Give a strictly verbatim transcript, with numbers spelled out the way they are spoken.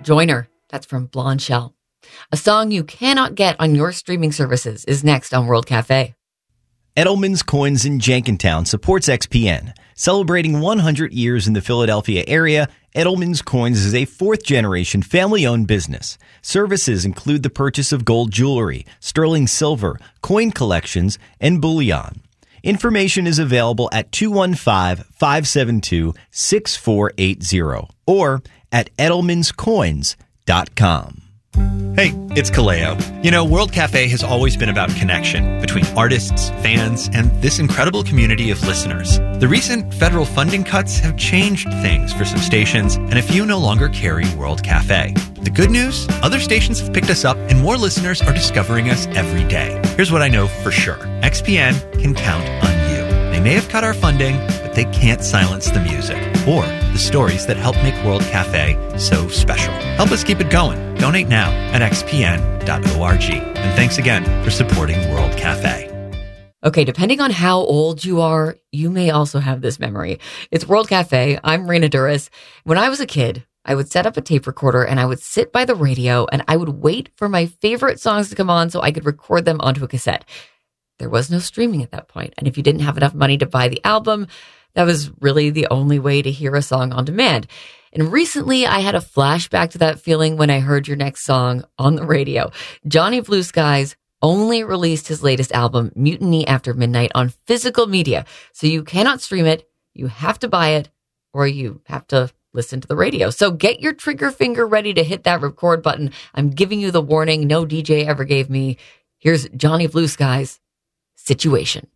Joiner, that's from Blonde Shell. A song you cannot get on your streaming services is next on World Cafe. Edelman's Coins in Jenkintown supports X P N. Celebrating one hundred years in the Philadelphia area, Edelman's Coins is a fourth-generation family-owned business. Services include the purchase of gold jewelry, sterling silver, coin collections, and bullion. Information is available at two one five, five seven two, six four eight zero or at edelmans coins dot com. Hey, it's Kaleo. You know, World Cafe has always been about connection between artists, fans, and this incredible community of listeners. The recent federal funding cuts have changed things for some stations, and a few no longer carry World Cafe. The good news? Other stations have picked us up, and more listeners are discovering us every day. Here's what I know for sure. X P N can count on you. They may have cut our funding, but they can't silence the music or the stories that help make World Cafe so special. Help us keep it going. Donate now at x p n dot org. And thanks again for supporting World Cafe. Okay, depending on how old you are, you may also have this memory. It's World Cafe. I'm Raina Duras. When I was a kid, I would set up a tape recorder and I would sit by the radio and I would wait for my favorite songs to come on so I could record them onto a cassette. There was no streaming at that point. And if you didn't have enough money to buy the album, that was really the only way to hear a song on demand. And recently I had a flashback to that feeling when I heard your next song on the radio. Johnny Blue Skies only released his latest album, Mutiny After Midnight, on physical media. So you cannot stream it, you have to buy it, or you have to listen to the radio. So get your trigger finger ready to hit that record button. I'm giving you the warning no D J ever gave me. Here's Johnny Blue Skies, Situation.